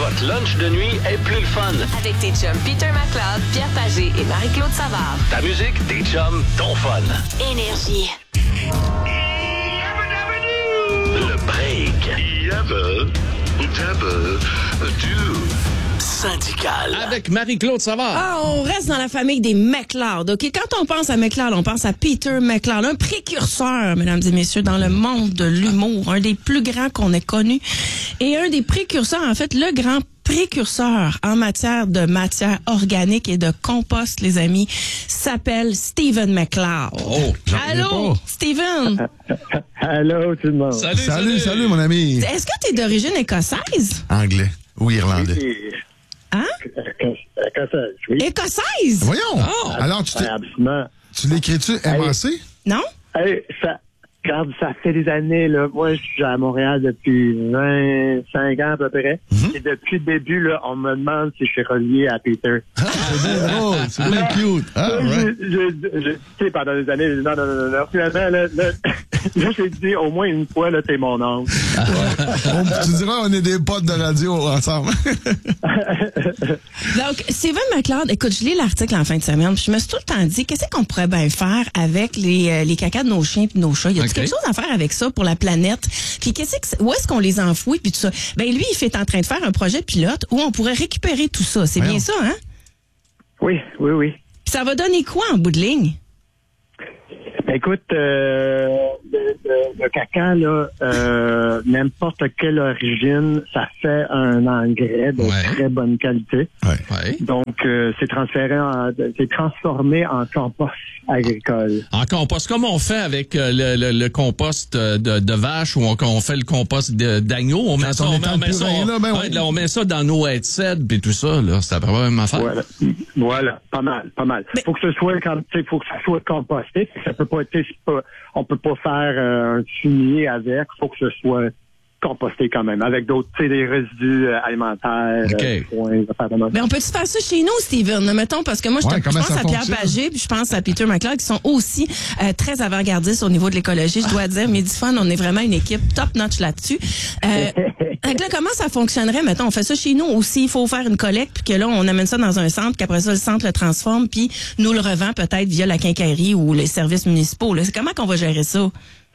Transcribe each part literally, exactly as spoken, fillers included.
Votre lunch de nuit est plus le fun. Avec tes chums Peter McLeod, Pierre Pagé et Marie-Claude Savard. Ta musique, tes chums, ton fun. Énergie. Le break. Yabba, dabba, do. Syndical. Avec Marie-Claude Savard. Ah, on reste dans la famille des McLeod, OK? Quand on pense à McLeod, on pense à Peter McLeod, un précurseur, mesdames et messieurs, dans le monde de l'humour, un des plus grands qu'on ait connu et un des précurseurs, en fait, le grand précurseur en matière de matière organique et de compost, les amis, s'appelle Stephen McLeod. Oh, allô, Stephen? Allô, tout le monde. Salut, Salut, salut, salut, mon ami. Est-ce que tu es d'origine écossaise? Anglais ou irlandais. Oui, Hein? écossaise, oui. Écossaise? Voyons. Oh. Alors, tu, t'es- Absolument. tu l'écris-tu M A C? Non? Hey, ça, regarde, ça fait des années, là. Moi, je suis à Montréal depuis vingt-cinq ans à peu près. Mm-hmm. Et depuis le début, là, on me demande si je suis relié à Peter. Ah, c'est bien drôle, c'est bien cute. Ah, Je, right. je, je, tu sais, pendant des années, non, non, non, non, non. Finalement, là, là, là j'ai dit au moins une fois, là, t'es mon oncle. On- tu diras, on est des potes de radio ensemble. Donc, Stephen McLeod, écoute, je lis l'article en fin de semaine, puis je me suis tout le temps dit, qu'est-ce qu'on pourrait bien faire avec les, euh, les cacas de nos chiens et de nos chats? Y a-t-il Okay. quelque chose à faire avec ça pour la planète? Puis qu'est-ce que, où est-ce qu'on les enfouit puis tout ça? Ben, lui, il fait en train de faire un projet pilote où on pourrait récupérer tout ça. C'est Voyons. bien ça, hein? Oui, oui, oui. Puis ça va donner quoi en bout de ligne? Ben, écoute, euh, le, le, le caca, là, euh, n'importe quelle origine, ça fait un engrais de Ouais. très bonne qualité. Ouais. Ouais. Donc, euh, c'est transféré en, c'est transformé en compost agricole. En compost, comme on fait avec euh, le, le, le compost euh, de, de vache ou on, on fait le compost de- d'agneau, on met Quand ça, on on, est met, dans on le met ça, purin, on, là, ben ouais, oui. là, on met ça dans nos headsets puis tout ça, là, c'est à peu près la même affaire. Voilà. Voilà. Pas mal, pas mal. Mais- Faut que ce soit quand, tu sais, faut que ça soit composté. Ça peut pas être, tu sais, c'est pas, on peut pas faire euh, un fumier avec. Faut que ce soit composté quand même, avec d'autres, tu sais, des résidus euh, alimentaires. OK. euh, foin, affaires de même. Ben, on peut-tu faire ça chez nous, Steven? Là, mettons, parce que moi, je, Ouais, te- je comment pense ça à Pierre fonctionne? Pagé, puis je pense à Peter McLeod, qui sont aussi euh, très avant-gardistes au niveau de l'écologie. Je dois dire, Medifun, on est vraiment une équipe top-notch là-dessus. Euh, donc là, comment ça fonctionnerait? Mettons, on fait ça chez nous aussi. Il faut faire une collecte, puis que là, on amène ça dans un centre, qu'après ça, le centre le transforme, puis nous le revend peut-être via la quincaillerie ou les services municipaux. Là. C'est comment qu'on va gérer ça?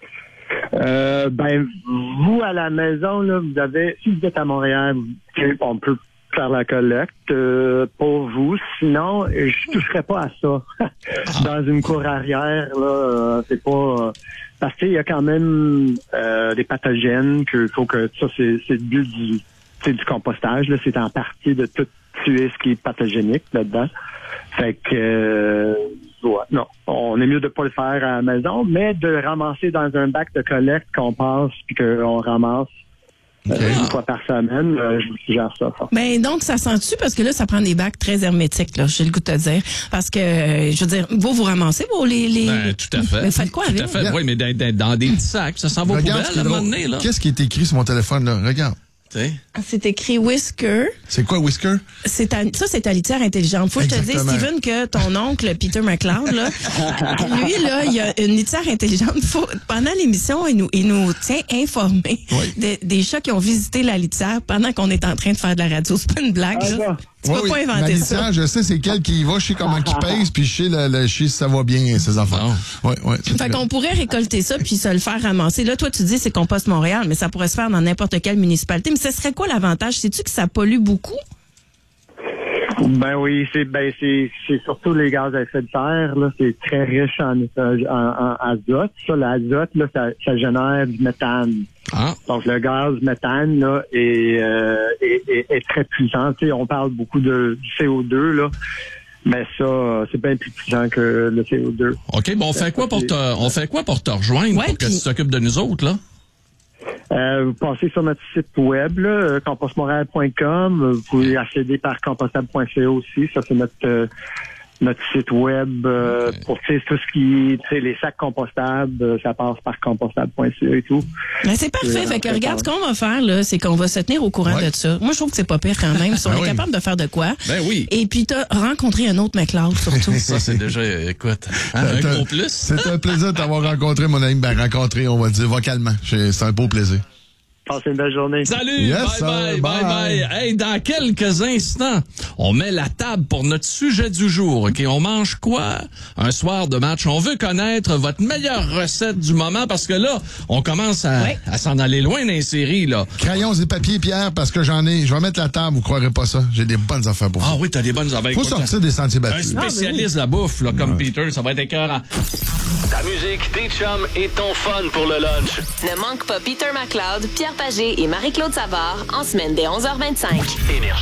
Euh, ben, vous, à la maison, là, vous avez, si vous êtes à Montréal, on peut faire la collecte euh, pour vous. Sinon, je toucherai pas à ça. Dans une cour arrière, là, euh, c'est pas... euh, parce qu'il y a quand même euh, des pathogènes que faut que... Ça, c'est, c'est le but du, c'est du compostage. Là, c'est en partie de tout tuer ce qui est pathogénique là-dedans. Fait que... Euh, ouais, non, on est mieux de pas le faire à la maison, mais de ramasser dans un bac de collecte qu'on passe puis qu'on ramasse euh, une fois par semaine, euh, je vous suggère ça. fort. Ben donc, ça sent-tu? Parce que là, ça prend des bacs très hermétiques, là, j'ai le goût de te dire. Parce que, euh, je veux dire, vous, vous ramassez, vous, les... les... Ben, tout à fait. Mais faites quoi tout avec? à fait. Oui, mais dans, dans, dans des petits sacs, ça s'en va aux Regarde poubelles ce qui à est un moment drôle. donné, là. Qu'est-ce qui est écrit sur mon téléphone, là? Regarde. Tu sais. Ah, c'est écrit Whisker. C'est quoi, Whisker? C'est ta, ça, c'est ta litière intelligente. Faut que je te dise, Exactement. Steven, que ton oncle, Peter McLeod, là, lui, là, il a une litière intelligente. Faut, pendant l'émission, il nous, il nous tient informés Oui. des, des chats qui ont visité la litière pendant qu'on est en train de faire de la radio. C'est pas une blague, Ah, là. bon. Tu peux Oui, pas oui. inventer Ma ça. litière, je sais c'est quel qui y va, je sais comment qui pèse, puis je sais, le, le, je sais si ça va bien, ces enfants. Ouais, ouais. c'est Fait très- qu'on pourrait récolter ça puis se le faire ramasser. Là, toi, tu dis c'est Compost Montréal, mais ça pourrait se faire dans n'importe quelle municipalité. Mais ce serait quoi l'avantage? Sais-tu que ça pollue beaucoup? Ben oui, c'est ben c'est c'est surtout les gaz à effet de serre, là, c'est très riche en, en, en azote. Ça, l'azote, là, ça, ça génère du méthane. Ah. Donc le gaz méthane là est, euh, est, est, est très puissant. Tu sais, on parle beaucoup de du C O deux là, mais ça c'est bien plus puissant que le C O deux. OK, bon, on fait quoi pour te, on fait quoi pour te rejoindre, Ouais, pour que puis- tu t'occupes de nous autres, là? Euh, vous passez sur notre site web, là, euh, compost montréal point com. Vous pouvez accéder par compostable point c a aussi. Ça, c'est notre euh, notre site web euh, Okay. pour tu sais, tout ce qui, tu sais, les sacs compostables, euh, ça passe par compostable point c a et tout. Ben, c'est parfait. Oui, Fait que en regarde, ce fait, qu'on va faire, là, c'est qu'on va se tenir au courant Ouais. de ça. Moi, je trouve que c'est pas pire quand même. Si on Ben est oui. capable de faire de quoi. Ben oui. Et puis, t'as rencontré un autre McLeod, surtout. Ça, c'est déjà, écoute, hein, un T'as- gros plus. C'est un plaisir de t'avoir rencontré, mon ami. Ben, rencontré, on va dire vocalement. J'ai- C'est un beau plaisir. Passez une belle journée. Salut, Yes, bye, sir, bye, bye, bye. bye. Hey, dans quelques instants, on met la table pour notre sujet du jour. OK, on mange quoi un soir de match? On veut connaître votre meilleure recette du moment parce que là, on commence à, Ouais. à s'en aller loin dans les séries, là. Crayons et papier, Pierre, parce que j'en ai. Je vais mettre la table, vous croirez pas ça. J'ai des bonnes affaires pour vous. Ah oui, t'as des bonnes affaires. Faut Écoute, sortir des sentiers un battus. spécialiste de la bouffe, là, comme Peter, ça va être écœurant. Ta musique, tes chums et ton fun pour le lunch. Ne manque pas Peter McLeod, Pierre Pagé et Marie-Claude Savard en semaine dès onze heures vingt-cinq. Énergie.